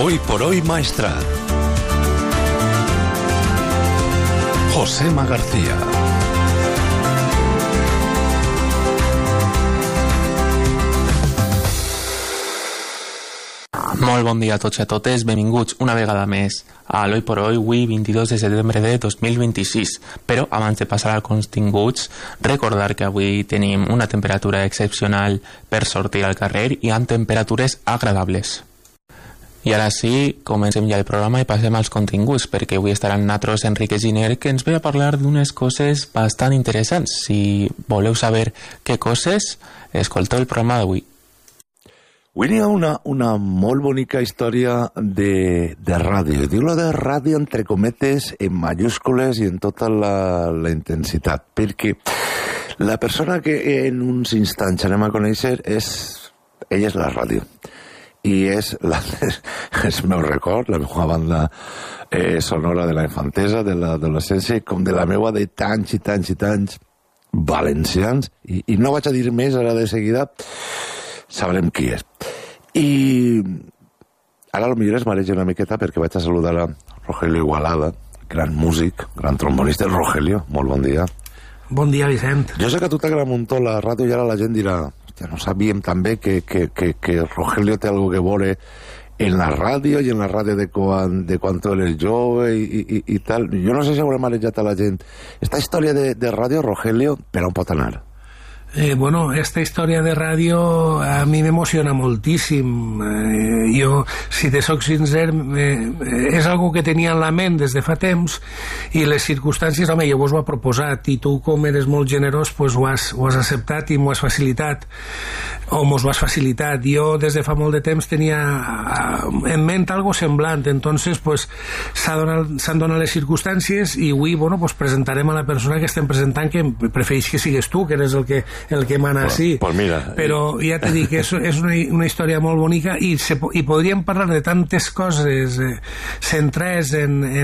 Hoy por hoy Maestrat. Josema García. Molt bon dia a tots i a totes, benvinguts una vegada més a l'Hoy por Hoy, avui 22 de setembre de 2026. Però abans de passar als continguts, recordar que avui tenim una temperatura excepcional per sortir al carrer i amb temperatures agradables. I ara sí, comencem ja el programa i passem als continguts, perquè avui estarà amb nosaltres Enrique Giner, que ens ve a parlar d'unes coses bastant interessants. Si voleu saber què coses, escolteu el programa d'avui. Avui hi ha una molt bonica història de ràdio. Diu la de ràdio entre cometes, en majúscules i en tota la intensitat, perquè la persona que en uns instants anem a conèixer ella és la ràdio. I és el meu record, la meva banda sonora de la infantesa, de l'adolescència, com de la meva de tants i tants i tants valencians. I no vaig a dir més, ara de seguida sabrem qui és. I ara potser es mareja una miqueta perquè vaig a saludar a Rogelio Igualada, gran músic, gran trombonista. Rogelio, molt bon dia. Bon dia, Vicent. Jo sé que a tu t'agrada un muntó la ràdio i ara la gent dirà, hòstia, no sabíem també que Rogelio té alguna que veure en la ràdio i en la ràdio de quan tu eres jove i tal. Jo no sé si hauré marejat a la gent. Esta història de ràdio, Rogelio, per on pot anar? Bueno, esta història de ràdio a mi m'emociona moltíssim. Jo, si te soc sincer, és algo que tenia en la ment des de fa temps i les circumstàncies, home, jo vos ho he proposat i tu, com eres molt generós, pues ho has acceptat i m'ho has facilitat, o mos ho has facilitat. Jo des de fa molt de temps tenia en ment algo semblant, entonces pues s'han donat les circumstàncies i avui, bueno, pues presentarem a la persona que estem presentant, que prefereix que sigues tu, que eres el que mana així. Pues mira, però ja t'he dit que és una història molt bonica i podríem parlar de tantes coses centrades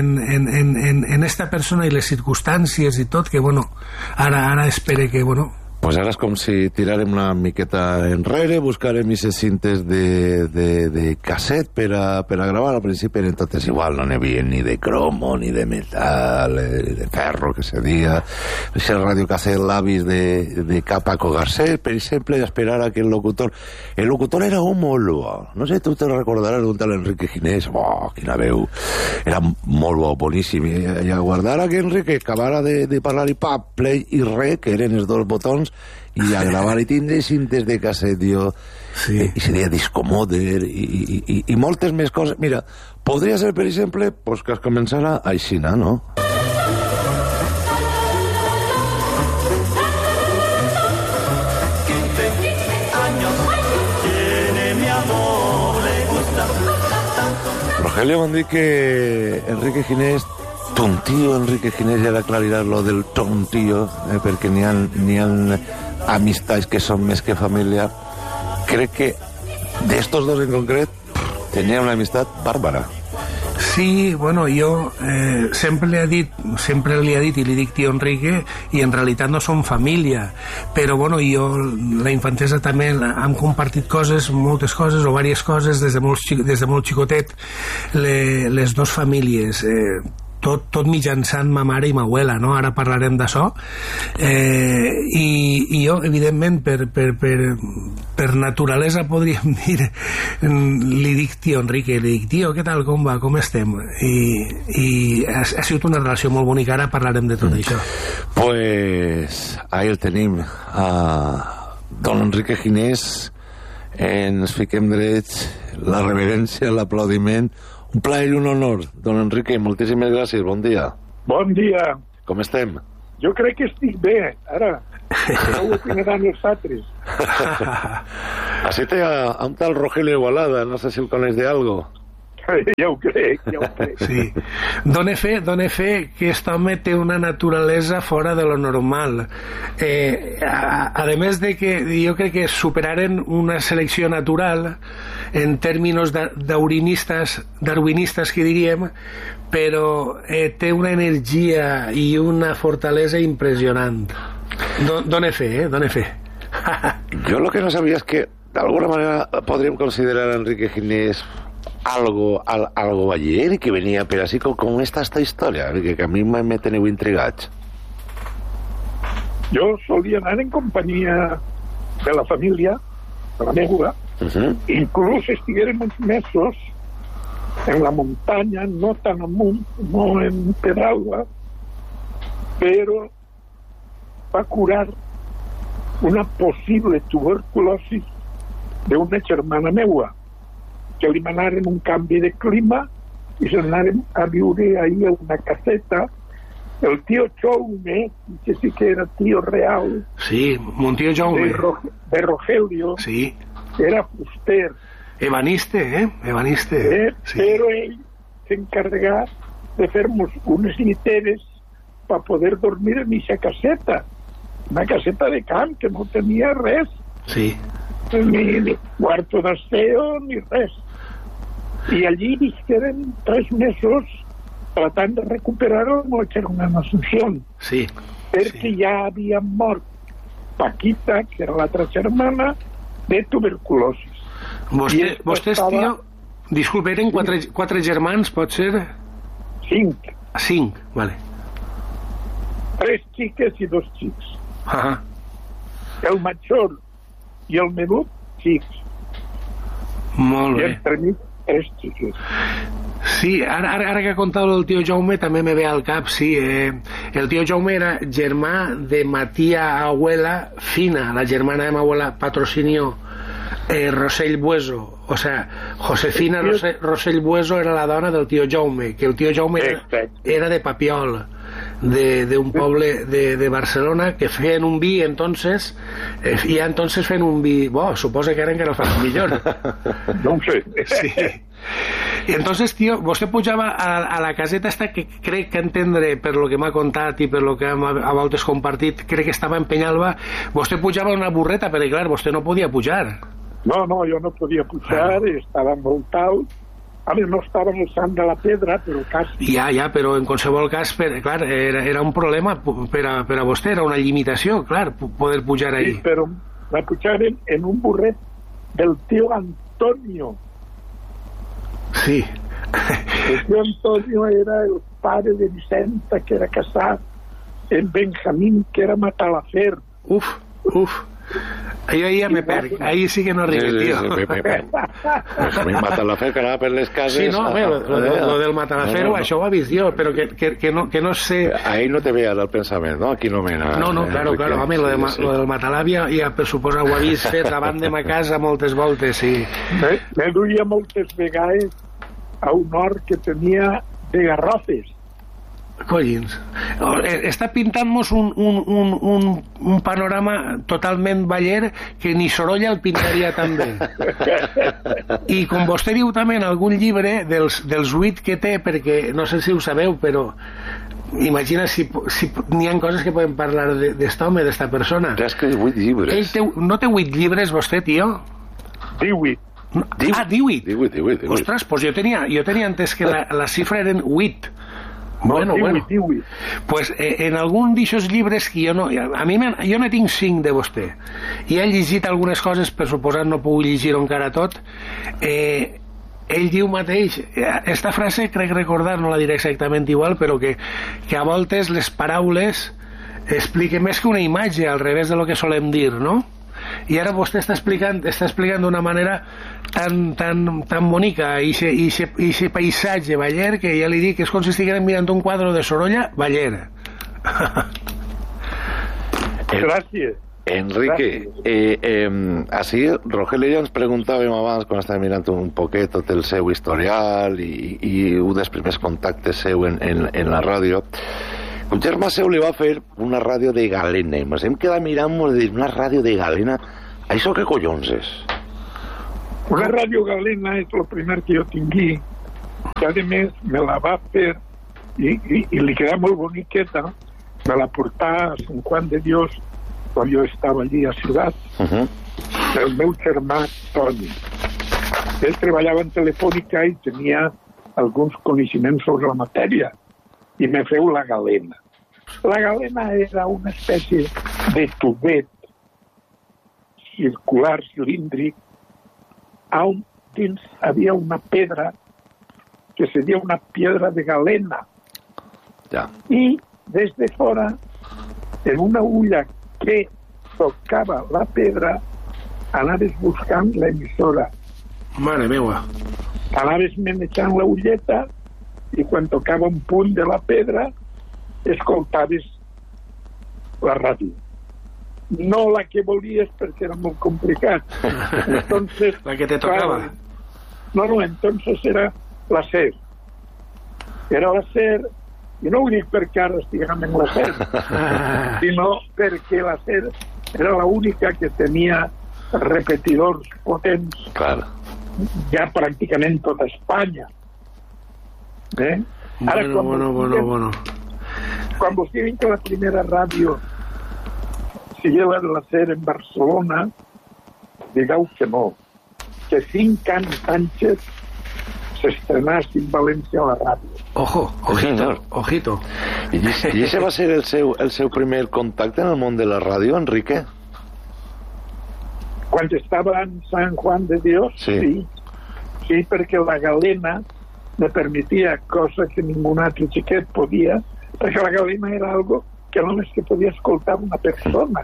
en esta persona i les circumstàncies i tot, que bueno, ara espere que, bueno... Pues ara és com si tirarem una miqueta enrere, buscarem aquestes cintes de casset per a gravar. Al principi eren totes igual, no n'hi havia ni de cromo, ni de metal, ni de ferro, que se dia. Aquest radiocasset l'avis de Capaco Garcet, per exemple, i esperar a que el locutor... El locutor era un molt bo. No sé, tu te recordaràs d'un tal Enrique Ginés. Oh, quina veu. Era molt bo, boníssim. I a guardar a que Enrique acabara de parlar i pap, play i re, que eren els dos botons, i a gravar i tindre cintes de casset, sí. I seria discomoder i moltes més coses. Mira, podria ser, per exemple, pues, que es començara així, no? Rogelio van dir que Enrique Ginés, tontío Enrique Ginés, ja d'aclarir lo del tontío, perquè n'hi ha amistats que són més que família. Crec que d'estos dos en concret tenia una amistat bàrbara. Sí, bueno, jo sempre li he dit i li dic tio Enrique, i en realitat no som família, però bueno, jo la infantesa també hem compartit coses, moltes coses o diverses coses des de molt xicotet, les dues famílies, tot mitjançant ma mare i ma abuela, no? Ara parlarem d'això. I jo, evidentment, per naturalesa, podríem dir, li dic tio Enrique, li dic, tio, què tal, com va, com estem? I ha sigut una relació molt bonica, ara parlarem de tot això. Pues ahí el tenim, a don Enrique Ginés, ens fiquem drets, la reverència, l'aplaudiment. Un plaer i un honor, don Enrique, moltíssimes gràcies, bon dia. Bon dia. Com estem? Jo crec que estic bé, ara. No ho opinaran els altres. Així té a un tal Rogelio Igualada, no sé si el coneix de algo. Ja ho crec. Sí. Dóna fe que aquest home té una naturalesa fora de lo normal. A més de que jo crec que superaren una selecció natural en términos darwinistes que diríem, però té una energia i una fortalesa impressionant. Dóna fe, dóna fe. Jo lo que no sabia és que d'alguna manera podríem considerar a Enrique Ginés algo ayer que venía, pero así con esta historia, que a mí me teniu intrigats. Jo solia anar en companyia de la família, de la meva, inclús estiguérem uns mesos en la muntanya, no tan amunt, no en Pedralba, però va curar una possible tuberculosi d'una germana meua, que li manaren un canvi de clima i se n'anaren a viure ahí a una caseta. El tío Jaume, que sí que era tío real, Sí, mon tio Jaume. de Rogelio, Sí. era fuster, Ebaniste, Ebaniste. Sí. però ell s'encarregà de fer-nos unes lliteres per poder dormir en aquesta caseta, una caseta de camp que no tenia res, Sí. ni cuarto d'aseo ni res, i allí visqueren 3 mesos tratant de recuperar la meva germana Asunción, Sí. perquè ja havia mort Paquita, que era l'altra germana, de tuberculosi. Vostè, tio... Disculpe, eren 4 germans, pot ser? 5, 5, vale. 3 xiques i 2 xics. Ah, El major i el menut, xics. molt I bé. entre mi, 3 xiques. Sí, ara que ha contat el tio Jaume també me ve al cap, sí. El tio Jaume era germà de Matia Abuela Fina, la germana de ma abuela Patrocinio Rosell Bueso. O sea, Josefina Rosell Bueso era la dona del tio Jaume, que el tio Jaume era de Papiol, de un poble de Barcelona, que feien un vi entonces, i ja entonces feien un vi bo, suposa que ara encara el fan millor. No ho sé. Sí. I entonces, tio, vostè pujava a la caseta esta que crec que entendre per lo que m'ha contat i per lo que a voltes compartit, crec que estava en Penyalba. Vostè pujava una burreta, perquè clar, vostè no podia pujar. No, jo no podia pujar, estava molt alt. A mi no estava en el sant de la pedra, però quasi. Ja, però en qualsevol cas, clar, era un problema per a vostè, era una limitació, clar, poder pujar ahí. Sí, però la pujaren en un burret del tio Antonio. Sí. El tio Antonio era el pare de Vicenta, que era casat en Benjamín, que era Matalafer. Uf. Ahí ja me perc, ahí sí que no arriba, tio. Sí, Matalafer, que anava per les cases... Sí, no, lo del Matalafer, això ho ha vist jo, però que no sé... Ahí no te veas el pensament, no? Aquí no mena... No, claro, home, lo del Matalàvia ja per suposar ho ha vist fet davant de ma casa moltes voltes, sí. Me duia moltes vegades a un hort que tenia de garrofes. Collins. Està pintant-nos un panorama totalment baller que ni Sorolla el pintaria tan bé. I com vostè diu també en algun llibre dels 8 que té, perquè no sé si ho sabeu, però imagina si n'hi ha coses que podem parlar d'est home, d'esta persona. Ja has escrit 8 llibres. No té 8 llibres vostè, tio? 18. 18. Ostres, doncs jo tenia entès que la xifra eren 8. Bueno. Pues en algun d'aixòs llibres que jo ne tinc 5 de vostè i he llegit algunes coses, per suposat no puc llegir-ho encara tot. Ell diu mateix, esta frase crec recordar, no la diré exactament igual, però que a voltes les paraules expliquen més que una imatge, al revés de lo que solem dir, no? I ara vostè està explicant d'una manera tan bonica i ese paisatge baller que ja li dic que és com si estiguem mirant un quadre de Sorolla baller. Gràcies. Enrique, así Rogelio ja ens preguntàvem abans quan estàvem mirant un poquet tot el seu historial i un dels primers contactes seu en la ràdio. Un germà seu li va fer una ràdio de galena i ens hem quedat mirant-nos de una ràdio de galena. Això què collons és? Una ràdio galena és el primer que jo tingui, que a més me la va fer i li queda molt boniqueta, me la portà a Sant Juan de Dios quan jo estava allí a Ciutat, el meu germà Toni. Ell treballava en Telefònica i tenia alguns coneixements sobre la matèria i me feu la galena. La galena era una espècie de tubet circular, cilíndric, on dins havia una pedra que seria una piedra de galena. Ja. I des de fora, en una ulla que tocava la pedra, anaves buscant l'emissora. Mare meua. Anaves manejant la ulleta i quan tocava un punt de la pedra escoltaves la ràdio. No la que volies perquè era molt complicat. Entonces, la que te tocava. No, entonces era la SER. Era la SER, i no ho dic perquè ara estiguem en la SER, sinó perquè la SER era l'única que tenia repetidors potents, Clar. ja pràcticament tota Espanya. Ara, Bueno. Quan vostè diu que la primera ràdio sigui la SER en Barcelona, digueu que no. Que 5 anys Sánchez s'estrenàs en València a la ràdio. Ojito. I ese va ser el seu primer contacte en el món de la ràdio, Enrique? Quan estava en San Juan de Dios, sí, perquè la galena me permetia cosa que ningú altre xiquet podia, perquè la galena era algo que només que podia escoltar una persona.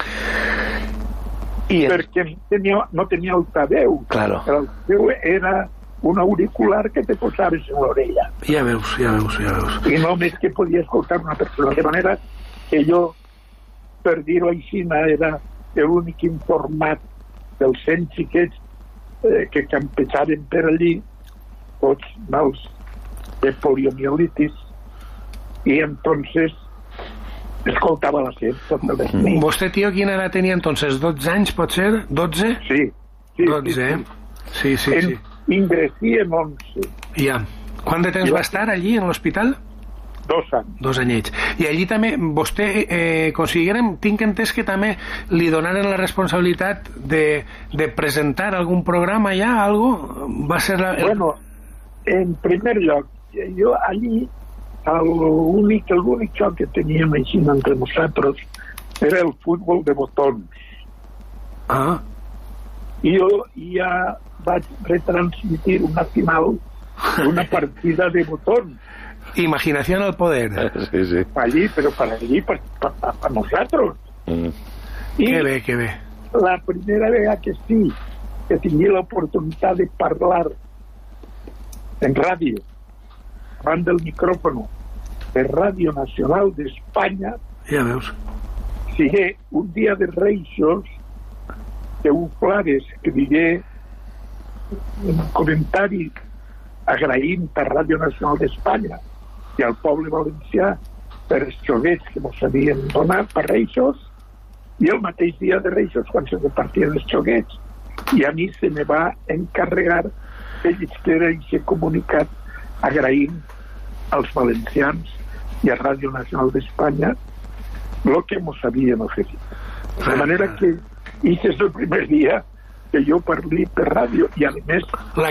Perquè no tenia altaveu. Claro. L'altaveu era un auricular que te posaves en l'orella. Ja veus. I només que podia escoltar una persona. De manera que jo, per dir-ho així, era l'únic informat dels 100 xiquets que campejaven per allí, tots mals de poliomielitis, i entonces escoltava la SER tota les nits. Vostè, tio, quina edat tenia entonces? 12 anys, pot ser? 12? Sí. 12, sí. Ingressí en 11. Ja. Quant de temps va estar allí, en l'hospital? 2 anys. 2 anyets. I allí també, vostè, considerem, tinc entès que també li donaren la responsabilitat de presentar algun programa ja, algo? Va ser Bueno, en primer lloc, jo allí l'únic joc que teníem així entre nosaltres era el futbol de botons. I jo ja vaig retransmitir una final d'una partida de botons. Imaginación al poder. Sí. Allí, pero para allí, para nosotros. Qué bé. La primera vegada que sí, que tingui l'oportunitat de parlar en ràdio, davant del micròfon de Ràdio Nacional d'Espanya, ja veus, sigui un dia de Reixos que un Flares que digué un comentari agraint a Ràdio Nacional d'Espanya i al poble valencià per els xoguets que ens havien donat per Reixos, i el mateix dia de Reixos, quan se repartien els xoguets, i a mi se me va encarregar de llistar aquest comunicat agraint als valencians i a Ràdio Nacional d'Espanya el que ens havien oferit. De manera que aquest és el primer dia que jo parli per ràdio, i a més la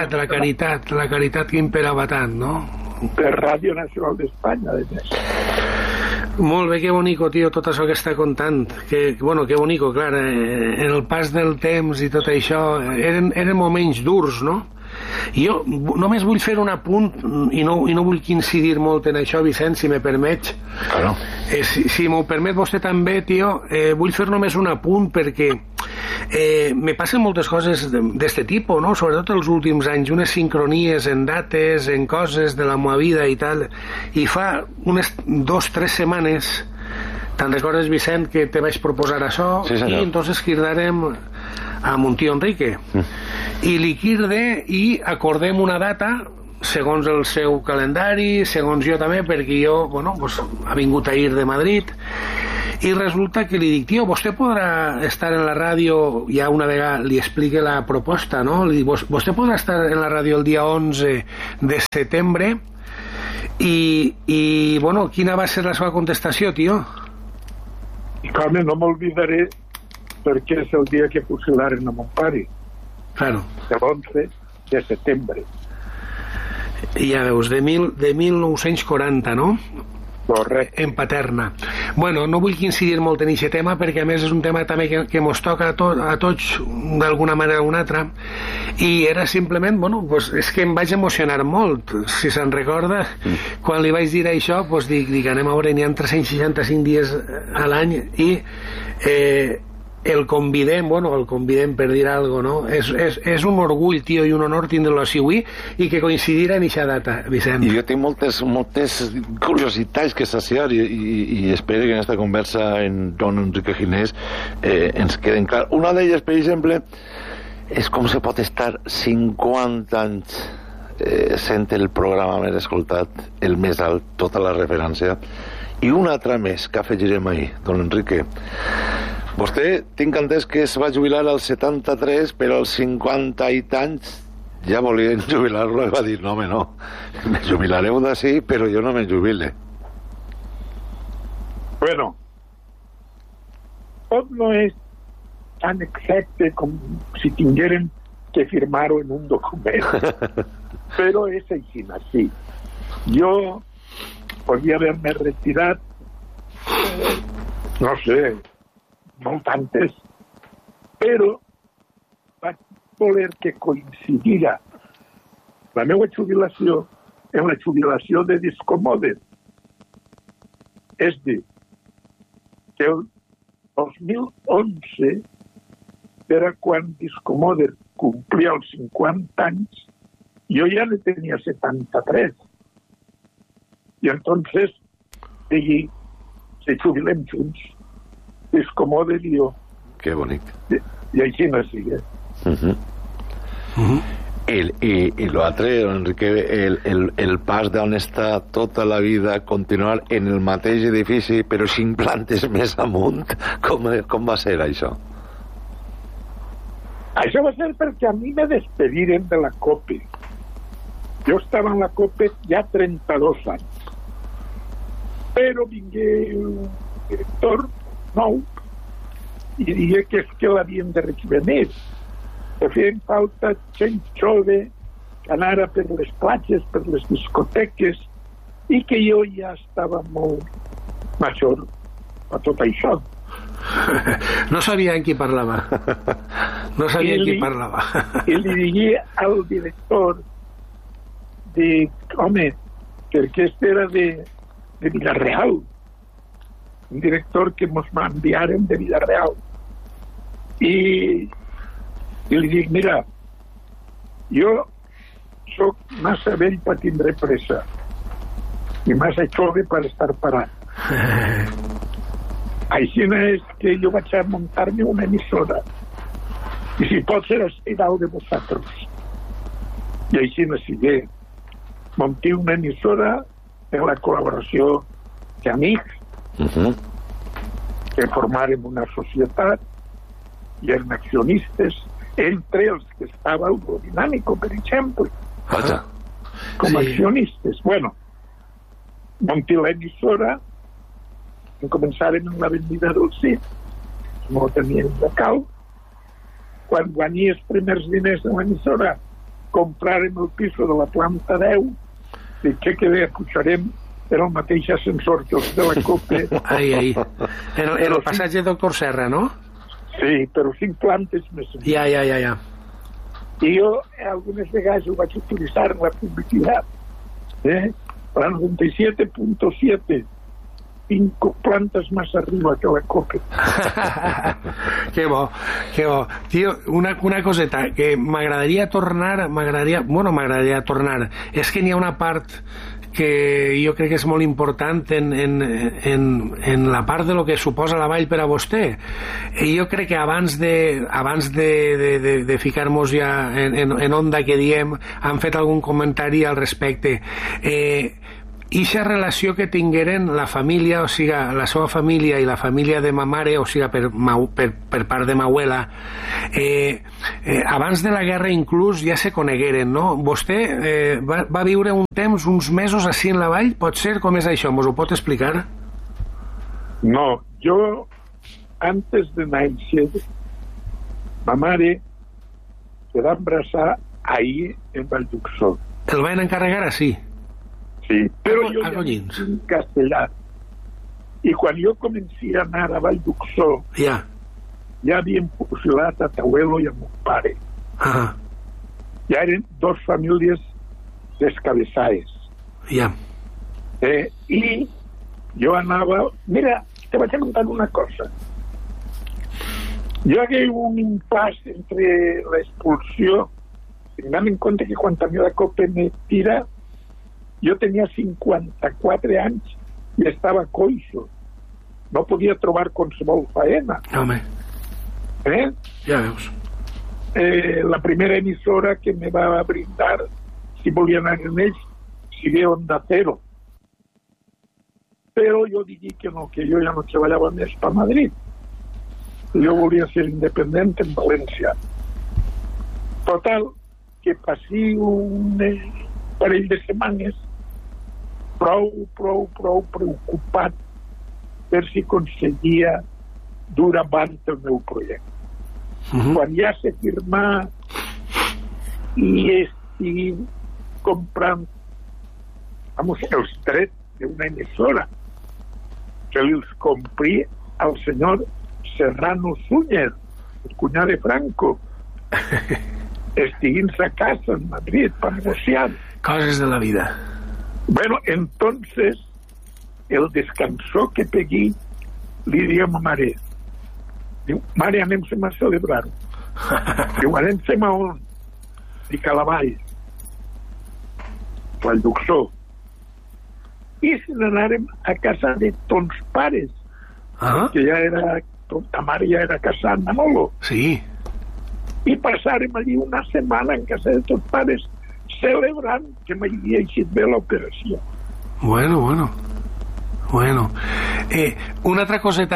caritat que imperava tant, no? Per Ràdio Nacional d'Espanya, a més. Molt bé, que bonico, tio, tot això que està contant. Que bonico, clar, en el pas del temps i tot això eren moments durs, no? Jo només vull fer un apunt i no vull incidir molt en això, Vicent, si me permets. Claro. Si m'ho permet vostè també, tio, vull fer només un apunt perquè me passen moltes coses d'este tipus, no? Sobretot els últims anys, unes sincronies en dates, en coses de la meva vida i tal, i fa unes 2-3 setmanes te'n recordes, Vicent, que te vaig proposar això? Sí, i entonces cridàrem a mon tio Enrique i li quirde i acordem una data segons el seu calendari, segons jo també, perquè jo, ha vingut ahir de Madrid, i resulta que li dic, tio, vostè podrà estar en la ràdio, ja una vegada li explique la proposta, no? Li dic, vostè podrà estar en la ràdio el dia 11 de setembre, i quina va ser la seva contestació, tio? Home, no m'olvidaré, perquè és el dia que fusilaren a mon pare. Claro. El 11 de setembre. Ja veus, de 1940, no? Correcte. En Paterna. Bueno, no vull incidir molt en aquest tema perquè a més és un tema també que mos toca a tots d'alguna manera o una altra, i era simplement, bueno, pues és que em vaig emocionar molt, si se'n recorda, quan li vaig dir això, pues dic anem a veure, n'hi ha 365 dies a l'any i el convidem per dir alguna cosa, no? És un orgull, tio, i un honor tindre-lo així avui i que coincidirà en aquesta data, Vicent. I jo tinc moltes curiositats que saciar i espero que en aquesta conversa en don Enrique Ginés ens queden clar. Una d'elles, per exemple, és com se pot estar 50 anys sent el programa més escoltat, el més alt, tota la referència, i una altra més que afegirem ahir, don Enrique. Vostè, tinc entès que es va jubilar als 73, però als 50 i tants ja volien jubilar-lo i va dir, no, home, no, me jubilareu d'ací, però jo no me jubile. Bueno, tot no és tan exacte com si tingueren que firmar-ho en un document, però és així, sí. Jo podria haver-me retirat, no sé, molt tantes, però vaig voler que coincidira la meva jubilació en la jubilació de Discomoder. És dir, que el 2011 era quan Discomoder complia els 50 anys, jo ja ne tenia 73. I entonces, allí, se jubilem junts. Discomoder i jo. Que bonic. I així no sigue. I l'altre, Enrique, el pas d'on està tota la vida, continuar en el mateix edifici però 5 plantes més amunt, com va ser això? Això va ser perquè a mi me despediren de la COPE. Jo estava en la COPE ja 32 anys, però vingué un director nou i digué que és que l'havien de revenir, que feien falta gent jove que anara per les platges, per les discoteques, i que jo ja estava molt major a tot això. No sabia en qui parlava. No sabia en qui parlava. I li digué al director, home, perquè este era de Villarreal, un director que ens va enviar de Villarreal, i li dic, mira, jo soc massa vell per tindre pressa i massa jove per estar parat. Així és que jo vaig a muntar-me una emissora i si pot ser estic dalt de vosaltres. I així no sigui. Monté una emissora en la col·laboració d'amics que formàrem una societat i eren accionistes, entre els que estava el Dinàmico, per exemple, com accionistes. Bueno, monté l'emissora, començàrem en la vendida del CIT, no teníem local. Quan guanyé els primers diners de l'emissora, compràrem el piso de la planta 10, i que bé, pujarem era el mateix ascensor que els de la COPE. Ai. En el passatge Doctor Serra, no? Sí, però 5 plantes més. Ja. I jo algunes vegades ho vaig utilitzar en la publicitat. La 97.7, 5 plantes més arriba que la COPE. Que bo. Tio, una coseta que m'agradaria tornar. És que n'hi ha una part que jo crec que és molt important en la part de lo que suposa la vall per a vostè. I jo crec que abans de ficar-nos ja en onda que diem, han fet algun comentari al respecte. Ixa relació que tingueren la família, o sigui, la seva família i la família de ma mare, o sigui, per part de ma abuela, abans de la guerra inclús ja se conegueren, no? Vostè va viure un temps, uns mesos així en la vall, pot ser? Com és això? Mos ho pot explicar? No, jo, antes de néixer, ma mare se va embrassar ahir en Valldhuxó. El van encarregar així? Sí, però jo ja en castellà. I quan jo comenci a anar a Vall d'Uxó, Ja. ja havien fusilat a Tauelo i a mon pare. Ah, Ja eren dos famílies descabeçades. ja. I jo anava... Mira, te vaig a contar una cosa. Jo hagué un impàs entre l'expulsió, tenint en compte que quan també la Copa me tira, jo tenia 54 anys i estava coixo. No podia trobar qualsevol faena. Home, ja veus. La primera emissora que me va brindar, si volia anar en ells, sigui Onda Cero. Però jo digui que no, que jo ja no treballava més per Madrid. Jo volia ser independent en València. Total, que passi un parell de setmanes prou preocupat per si aconseguia dur avant el meu projecte. Quan ja se firmà i estigui comprant els drets d'una emissora que els compri al senyor Serrano Súñez, el cunyat de Franco, estiguin a casa en Madrid per negociar. Coses de la vida. Bueno, entonces el descansó que pegué li diu a ma mare, diu, mare, anem-se'n a celebrar-ho. Diu, anem-se'n a on? Dic, a la Vall. Vall d'Uxó. I se n'anàrem a casa de tons pares, que ja era, ta mare ja era casada amb Manolo. Sí. I passàrem allí una setmana en casa de tons pares celebrant que m'havia eixit bé l'operació. Bueno. Una altra coseta,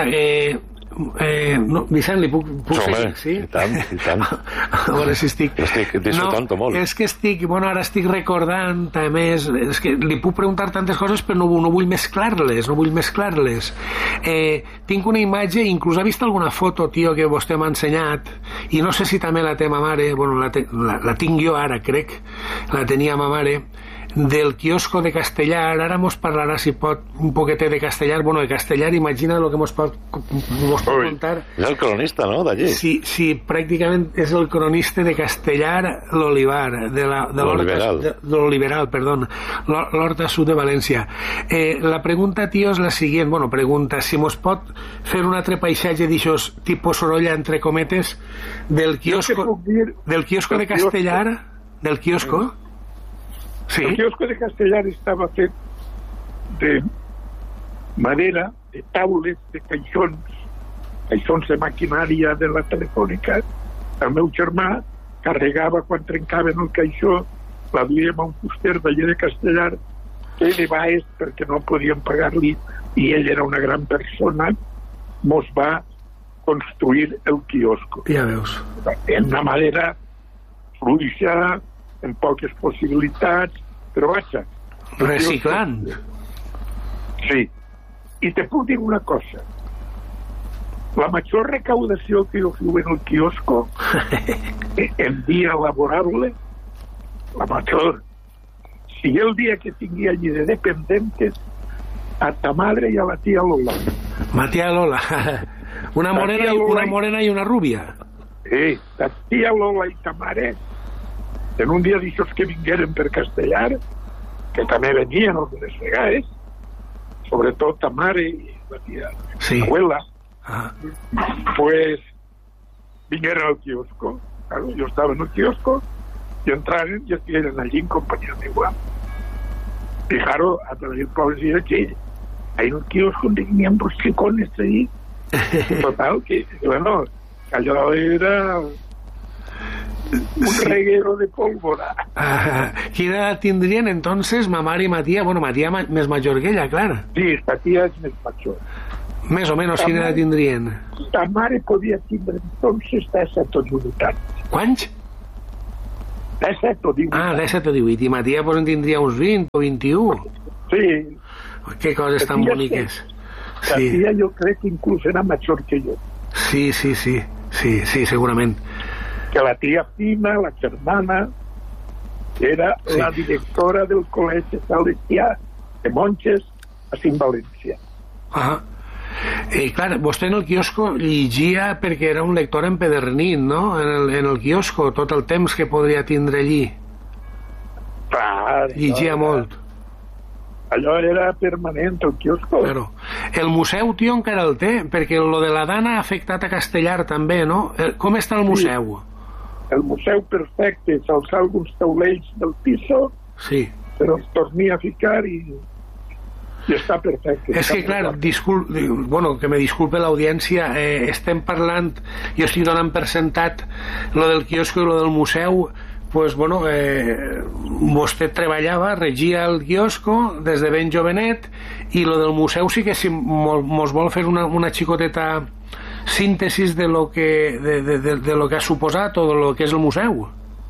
no, Vicent, li puc seguir? Sí? I tant. A veure si estic disfrutant molt. És que ara estic recordant, a més, és que li puc preguntar tantes coses però no vull mesclar-les. Tinc una imatge, inclús ha vist alguna foto, tio, que vostè m'ha ensenyat, i no sé si també la té ma mare, bueno, la tinc jo ara, crec, la tenia ma mare, del quiosco de Castellar. Ara mos parlarà, si pot, un poquetet de Castellar. Bueno, de Castellar, imagina el que mos pot contar. És el cronista, no?, d'allí. Sí, pràcticament és el cronista de Castellar, l'Olivar, de l'Oliveral, perdó, l'Horta Sud de València. La pregunta, tio, és la següent. Bueno, pregunta, si mos pot fer un altre paisatge d'aixòs tipus Sorolla, entre cometes, del quiosco de Castellar, del quiosco. Sí. El quiosco de Castellar estava fet de madera, de taules, de caixons de maquinària de la telefònica. El meu germà carregava quan trencaven el caixó, la duíem a un fuster d'allà de Castellar, que ell va perquè no podien pagar-li, i ell era una gran persona, mos va construir el quiosco. Ja veus. En una manera fluixa, en poques possibilitats, però vaja. Reciclant. Sí. I te puc dir una cosa. La major recaudació que jo feu en el quiosco, en dia laborable, la major, sigui el dia que tingui allí de dependentes a ta madre i a la tia Lola. Ma tia Lola. Una morena i una rubia. Sí, la tia Lola i ta mare, en un dia d'aixòs que vingueren per Castellar, que també venien algunes vegades, sobretot ta mare i la tia abuela, pues vingueren al quiosco. Claro, jo estava en el quiosco i entraren i estigueren allí en companyia meva. Y claro, a través del pobrecillo, que ahí en el quiosco tenían rosquicones ahí. Total, que bueno, allò era un reguero de pólvora. Quina edat tindrien entonces ma mare i ma tia? Bueno, ma tia més major que ella, clar. Sí, la tia és més major. Més o menys, quina edat tindrien? La mare podia tindre entonces 17 o 18 anys. Quants? 17 o 18. Ah, 17 o 18. I ma tia pues, en tindria uns 20 o 21. Sí. Que coses tan boniques. La tia jo crec que inclús era major que jo. Sí, segurament. Que la tia Fina, la germana, era la directora del Col·legi Salesià de Monges a València. Clar, vostè en el quiosco llegia perquè era un lector empedernit, no? En el quiosco, tot el temps que podria tindre allí. Clar, Llegia molt. Allò era permanent, el quiosco. Claro. El museu, tio, encara el té, perquè lo de la Dana ha afectat a Castellar també, no? Com està el museu? El museu perfecte, s'alçar alguns taulells del piso, Sí. però els torni a ficar i està perfecte. És que, clar, que me disculpe l'audiència, estem parlant, jo estic donant per sentat lo del quiosco i lo del museu, pues, bueno, vostè treballava, regia el quiosco des de ben jovenet, i lo del museu sí que si mos vol fer una xicoteta síntesis de lo que ha suposat o de lo que és el museu.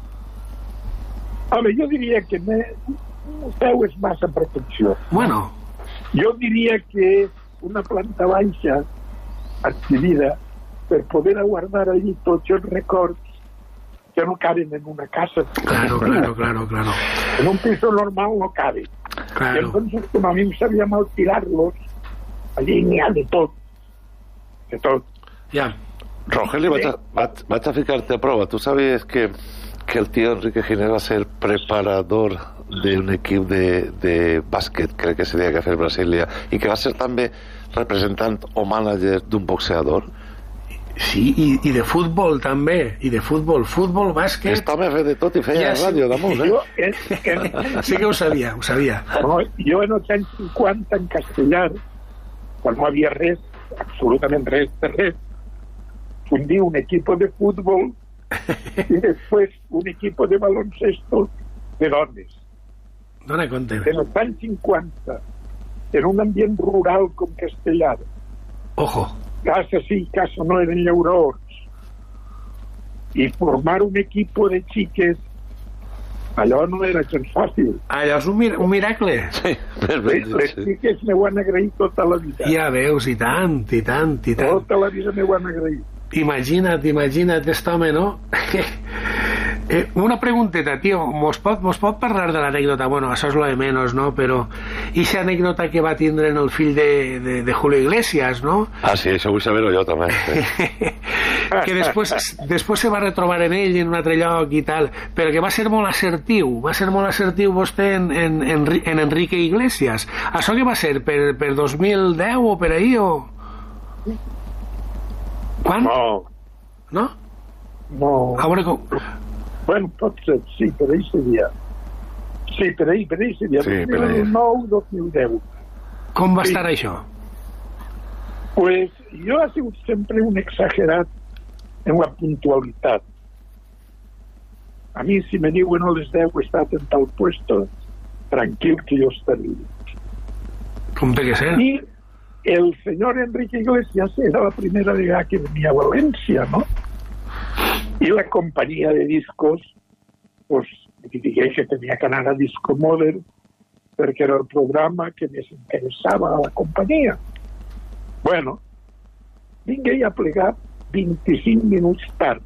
Home, jo diria que el museu és massa protecció. Bueno. Jo diria que una planta baixa adquirida per poder guardar allí tots els records que no caben en una casa. Claro. En un piso normal no cabe. Claro. Y entonces, como a mí me sabía mal tirarlos, allí n'hi ha de tot. De tot. Ja. Rogelio, vaig a ficarte a prova. Tu sabies que el tío Enrique Giner va a ser preparador de un equip de bàsquet, crec que seria que fer Brasília, i que va ser també representant o mànager d'un boxeador. Sí, i de futbol també, i de futbol, bàsquet... Està més de tot i feia ràdio damunt, Sí que ho sabia. No, jo en els anys 50 en Castellar, quan no havia res, absolutament res de res, fundí un equip de futbol i després un equip de baloncesto de dones. Dona compte. En els anys 50, en un ambient rural com Castellar, ojo, casa sí, casa no, eren llaurors, i formar un equip de xiques, allò no era gens fàcil. Allò és un miracle. Sí, les xiques m'ho han agraït tota la vida. Ja veus, i tant. Tota la vida m'ho han agraït. Imagina't aquest home, no? Una pregunteta, tio, mos pot parlar de l'anècdota? Bueno, això és lo de menos, no? Però ixa anècdota que va tindre en el fill de Julio Iglesias, no? Ah, sí, això vull saber-ho jo també. Que després se va retrobar en ell en un altre lloc i tal, però que va ser molt assertiu vostè en Enrique Iglesias. Això que va ser per 2010 o per ahir o... Quan? No. A veure com... Bueno, pot ser, sí, per ahir seria. Sí, per ahir seria. Sí, per ahir. 2009-2010. Com va estar això? Pues jo he sigut sempre un exagerat en la puntualitat. A mi, si me diuen a les 10 he estat en tal puesto, tranquil que jo estaria. Com té que ser? I el senyor Enrique Iglesias era la primera vegada que venia a València, no? I la companyia de discos, pues, digué que tenia que anar a Disco Modern perquè era el programa que més interessava a la companyia. Bueno, vingué a plegar 25 minuts tard.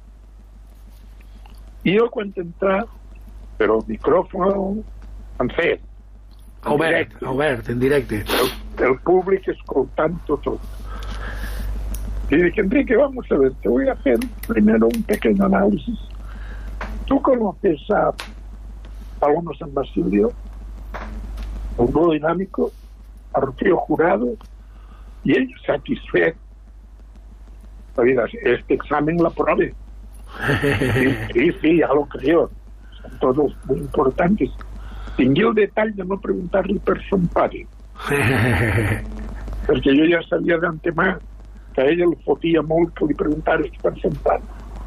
I jo quan entrar, però el micròfon encès, obert, en directe. El públic escoltant-ho tot. Y dije, Enrique, vamos a ver, te voy a hacer primero un pequeño análisis. ¿Tú conoces a Paloma San Basilio, un dúo dinámico, a Rocío Jurado? Y ellos satisfechos. Este examen la pruebe. Sí, ya lo creo. Son todos muy importantes. Tingué el detall de no preguntar-li per son pare. Perquè jo ja sabia d'antemà que a ella li fotia molt que li preguntares per son pare.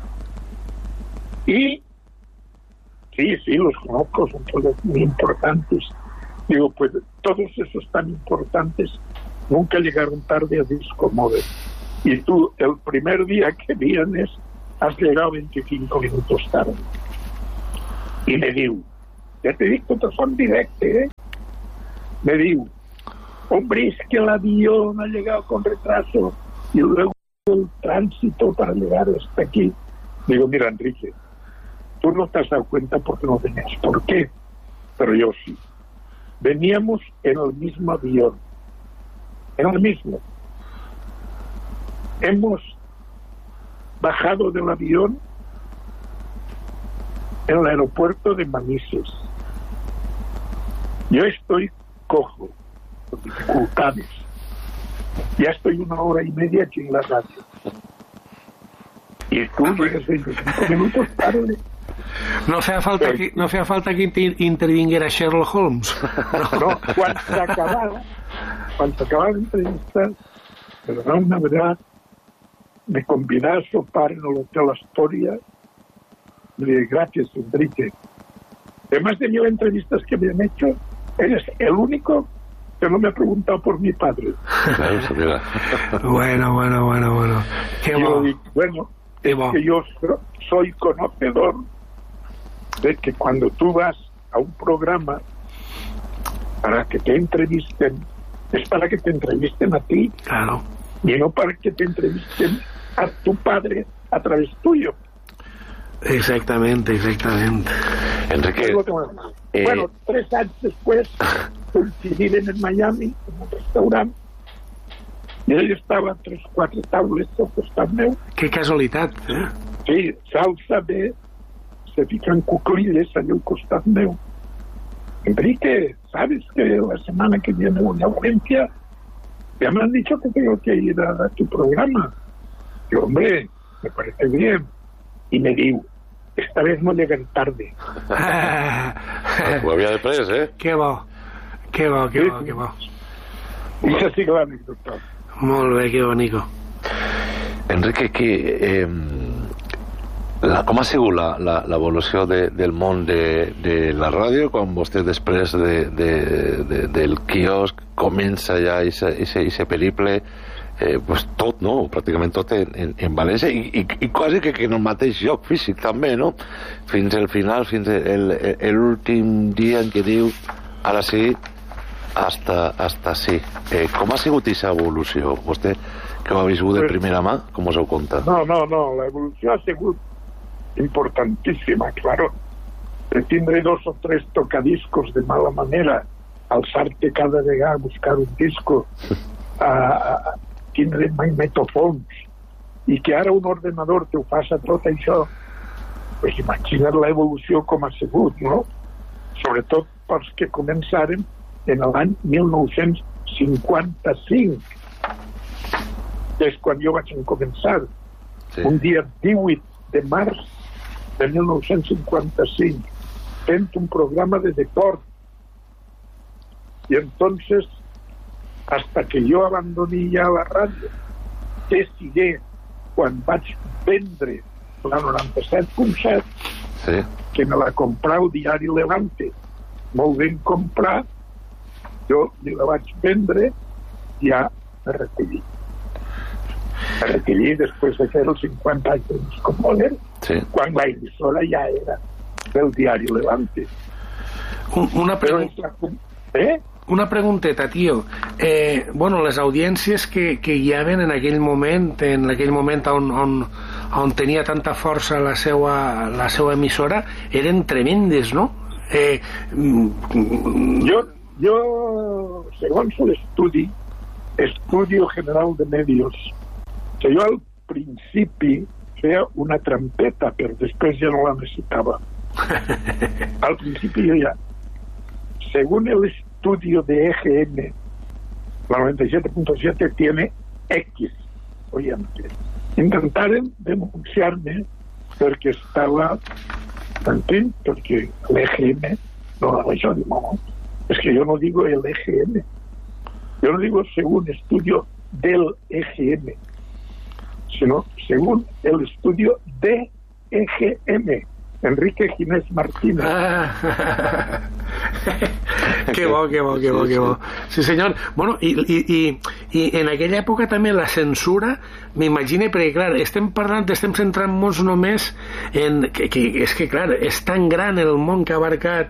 Y sí, los conozco, son todos muy importantes. Digo, pues todos esos tan importantes nunca llegaron tarde a Disco Modern. Y tú, el primer día que vienes, has llegado 25 minutos tarde. Y me diu, ya te digo que son directos, Me diu, hombre, es que el avión ha llegado con retraso y luego el tránsito para llegar hasta aquí. Digo, mira, Enrique, tú no te has dado cuenta porque no tenías por qué, pero yo sí. Veníamos en el mismo avión, en el mismo. hemos bajado del avión en el aeropuerto de Manises. Yo estoy cojo, con dificultades. Ya estoy 1 hora y media aquí en la radio. Y tú llegas 25 minutos tarde. No feia falta que intervinguera Sherlock Holmes. No, cuando se acababa la entrevista, pero no, una verdad, me convidó a sopar en el Hotel Astoria. Le dije, gracias, Enrique. De más de 1000 entrevistas que me han hecho, eres el único que no me ha preguntado por mi padre. Bueno. Qué bueno, es que yo soy conocedor de que cuando tú vas a un programa para que te entrevisten, es para que te entrevisten a ti. Claro. Y no para que te entrevisten a tu padre a través tuyo. Exactamente. Enrique, bueno, 3 años después coincidieron en Miami en un restaurante i ell estava a 3-4 taules al costat meu. Que casualitat, eh? Sí, s'alça bé, se fican cuclilles allà al costat meu. Enrique, ¿sabes que la semana que viene una audiencia? Ya me han dicho que tengo que ir a tu programa. Yo, hombre, me parece bien. Y me digo, esta vez no llegan tarde. Ho havia de pres, eh? Que bo. I això sí que l'anècdota. Molt bé, que bonico. Enrique, com ha sigut l'evolució del món de la ràdio quan vostè després del quiosc comença ja ese periple, pues tot, no? Pràcticament tot en València i quasi que en el mateix lloc físic també, no? Fins al final, fins l'últim dia en què diu ara sí, hasta sí. Com ha sigut aquesta evolució? Vostè que ho ha viscut de primera mà, com us ho conta? No, l'evolució ha sigut importantíssima, claro. De tindre 2 o 3 tocadiscos de mala manera, alçar-te cada vegada a buscar un disco, a tindre magnetofons, i que ara un ordenador te ho passa tot això, pues imagina't l'evolució com ha sigut, no? Sobretot pels que començaren en l'any 1955, que és quan jo vaig començar. Sí. Un dia 18 de març de 1955, fent un programa de deporte. Y entonces, hasta que yo abandoné ya la radio, decidí, quan vaig vendre la 97.7, sí, que me la comprà el diari Levante, molt ben comprat, jo me la vaig vendre, ja me recollir. Me recollir després de fer els 50 anys com Moller, sí, quan la emissora ja era del diari Levante. Una pregunteta, tio. Bueno, les audiències que hi havia en aquell moment on tenia tanta força la seva emissora, eren tremendes, no? Jo, segons l'estudi general de medios, que jo al principi feia una trampeta, però després ja no la necessitava. Al principi jo ja, según el estudio de EGM, la 97.7 tiene X oyentes. Intentaron denunciarme porque estaba tranquilo, porque el EGM no, yo no, es que yo no digo el EGM, yo no digo según estudio del EGM, sino según el estudio de EGM, Enrique Ginés Martínez. Que bo. Sí, senyor. Bueno, i en aquella època també la censura, m'imagine, perquè clar, estem centrant-nos només en que és que clar, és tan gran el món que ha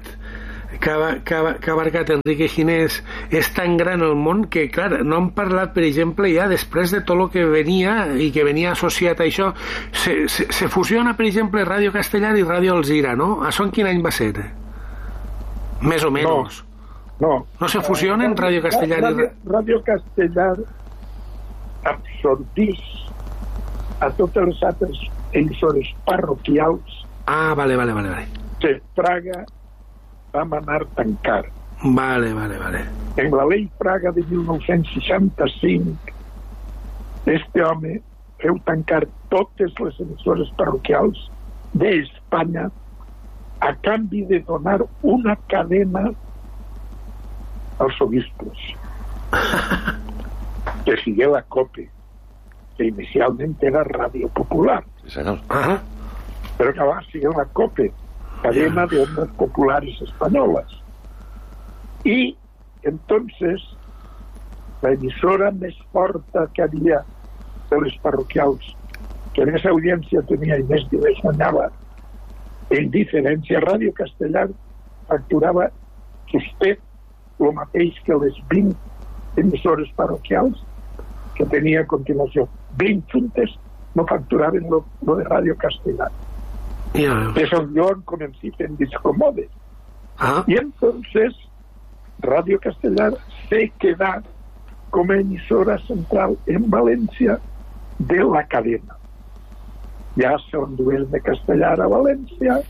abarcat Enrique Ginés, és tan gran el món que, clar, no hem parlat, per exemple, ja després de tot el que venia i que venia associat a això, se fusiona, per exemple, Ràdio Castellar i Ràdio Alzira, no? Això en quin any va ser? Més o menys. No absorbís a totes les altres emissores parroquials. Vale. Que Praga va manar tancar. Vale. En la Ley Praga de 1965, este home feu tancar totes les emissores parroquials d'Espanya a canvi de donar una cadena als obispos que sigui la COPE, que inicialment era Ràdio Popular, Sí, senyor. però que va ser la COPE, cadena de ondas populares españolas. Y entonces la emisora més forta que havia de les parroquials, que més audiència tenia i més diners guanyava, en diferència, Ràdio Castellar facturava sosté el mateix que les 20 emissores parroquials que tenia a continuació. 20 juntes no facturaven lo de Ràdio Castellar. Es on jo em comencí fent discomodes. Y entonces Radio Castellar se queda como emisora central en Valencia de la cadena. Ya son dues de Castellar a Valencia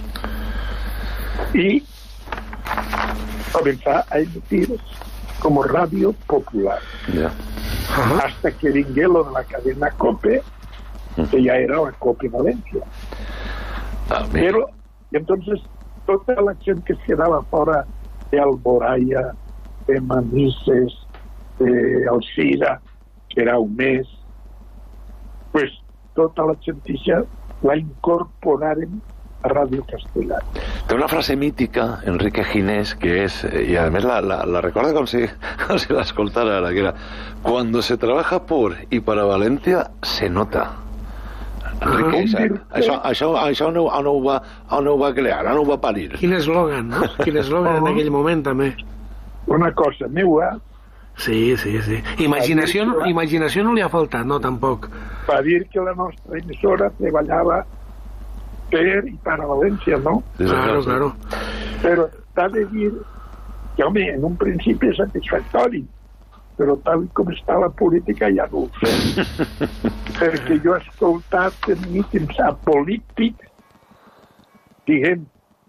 y comenzó a emitir como Radio Popular. Hasta que vingué lo de la cadena COPE, que ya era la COPE Valencia. Pero entonces toda la gente que se quedaba fuera de Alboraya, de Manises, de Alcira, que era un mes, pues toda la gentilla la incorporaron a Radio Castellar. Té una frase mítica, Enrique Ginés, que es, y además la recuerda com si la escoltara ara, que era: cuando se trabaja por y para Valencia, se nota. Enrique, això no ho va crear, no ho va parir. Quin eslògan, no? Quin eslògan en aquell moment, també. Una cosa meua. Sí. Imaginació no li ha faltat, no, tampoc. Va dir que la nostra emissora treballava per i para València, no? Claro. Però t'ha de dir que, home, en un principi és satisfactori, però tal com està la política ja no ho sé. Perquè jo he escoltat en mítings a polítics dient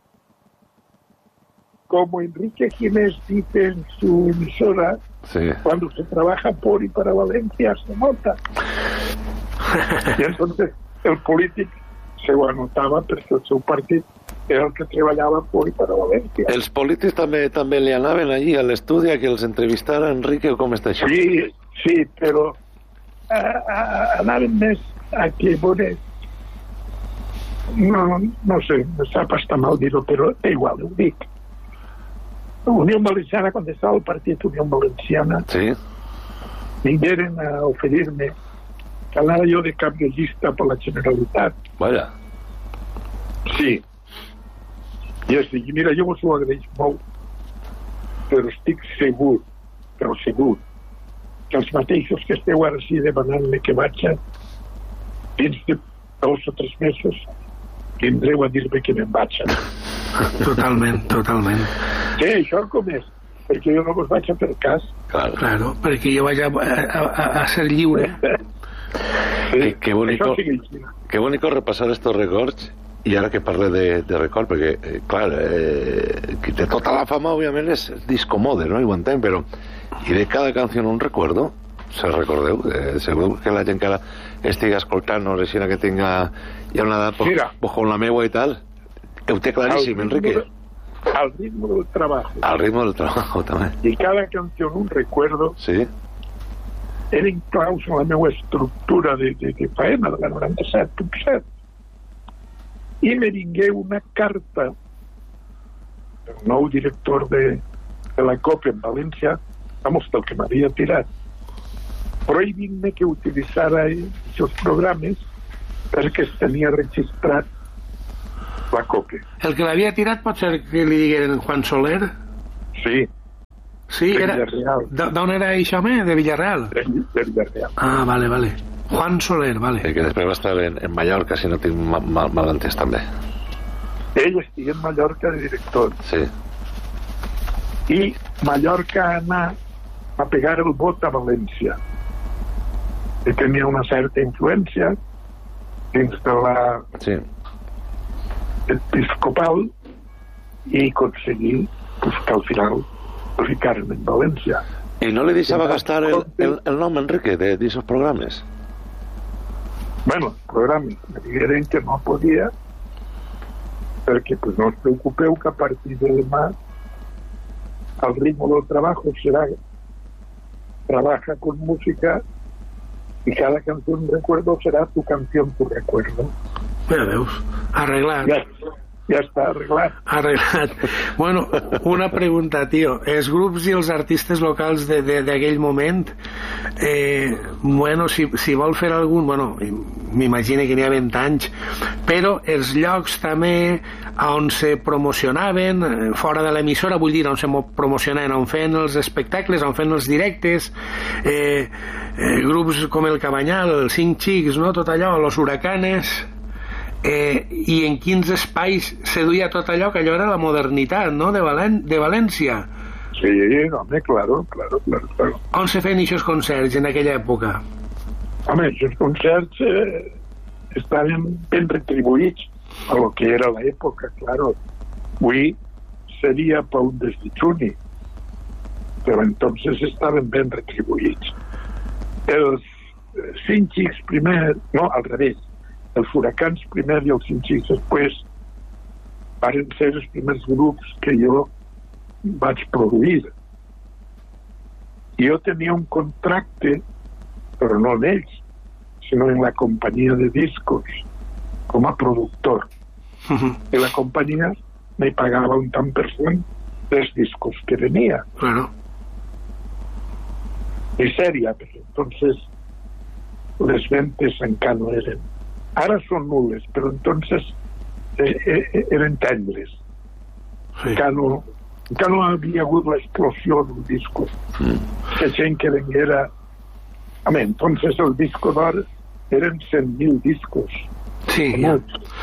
como Enrique Ginés dice en su emisora, cuando se trabaja por y para Valencia se nota. Y entonces el polític se ho anotava perquè el seu partit era el que treballava por i para València. Els polítics també li anaven allí a l'estudi a que els entrevistara Enrique, o com està això? Sí, però anaven més a que veure, no sé, me sap estar mal dir-ho, però igual, ho dic. Unió Valenciana, quan estava el partit Unió Valenciana, vingueren a oferir-me que anava jo de cap de llista per la Generalitat. Vaya. Sí. I es dic, mira, jo vos ho agraeix molt, però estic segur, que els mateixos que esteu ara sí demanant-me que vaig dins de 2 o 3 mesos vindreu a dir-me que me'n vaig. Totalment. Sí, això com és? Perquè jo no vos vaig a fer cas. Claro, perquè jo vaig a ser lliure. Sí, qué bonito repasar estos records. Y ahora que parle de record, perquè, clar, de tota la fama, òbviament, és discomode, no? I ho entenc, però i de cada canció un recuerdo, se recordeu? Segur que la gent que ara estigui escoltant, no sé que tinga ja una edat pues, con la meua i tal, ho té claríssim, Enrique. Al ritmo del trabajo. Al ritmo del trabajo, també. Y cada canción un recuerdo. Sí. Era inclòs en la meva estructura de faena de la 97.7. I me vingué una carta del nou director de la COPE en València, vamos, del que m'havia tirat, prohibint-me que utilitzara aquests programes perquè es tenia registrat la COPE. El que l'havia tirat pot ser que li digueren Juan Soler? Sí. Sí, era... D'on era això, de Villarreal? De Villarreal. Ah, vale. Juan Soler, vale. Que després va estar en Mallorca, si no tinc mal entès, també. Ell estigui en Mallorca de director. Sí. I Mallorca anà a pegar el vot a València. que tenia una certa influència dins de la episcopal i aconseguir que al final ho ficaren en València. I no li deixava gastar el nom, Enrique, d'aquests programes? Bueno, els programes me digueren que no podia, perquè pues, no us preocupeu que a partir de demà el ritmo del trabajo será trabaja con música y cada canción recuerdo será tu canción tu recuerdo. Ja veus, arreglat. Ja està arreglat. Arreglat. Bueno, una pregunta, tio. Els grups i els artistes locals d'aquell moment, bueno, si vol fer algun, bueno, m'imagino que n'hi ha 20 anys, però els llocs també on se promocionaven, fora de l'emissora, vull dir, on se promocionaven, on feien els espectacles, on feien els directes, grups com el Cabanyal, els Cinc Xics, no? Tot allò, los Huracanes... i en quins espais se duia tot allò, que allò era la modernitat, no?, de València. Sí, home, claro. On se feien aquests concerts en aquella època? Home, aquests concerts estaven ben retribuïts a lo que era l'època, claro. Avui seria per un desditjuni, però entonces estaven ben retribuïts. Els Cinc Xics primer, no, al revés, els Huracans primer i els Cinc Xics després van ser els primers grups que jo vaig produir. Jo tenia un contracte, però no en ells, sinó en la companyia de discos, com a productor. I la companyia me pagava un tant per cent dels discos que venia. Claro. Miseria, perquè entonces les ventes encara no eren. Ara són nules, però entonces eren tendres. Sí. Encara no havia hagut l'explosió del disco. Que gent que venguera... Home, entonces el disco d'or eren 100.000 discos. Sí, ja.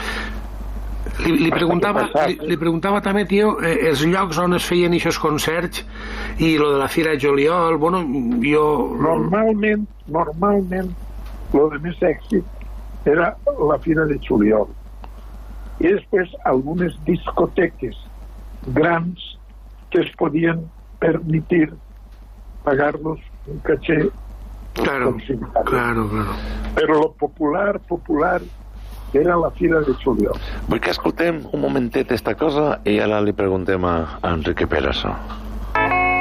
Li preguntava també, tio, els llocs on es feien aquests concerts i lo de la Fira de Juliol, bueno, jo... Normalment, lo de més èxit era la Fira de Juliol. I després algunes discoteques grans que es podien permitir pagar-los un caché. Claro. Però lo popular era la Fira de Juliol. Vull que escoltem un momentet esta cosa i ara li preguntem a Enrique Perasso.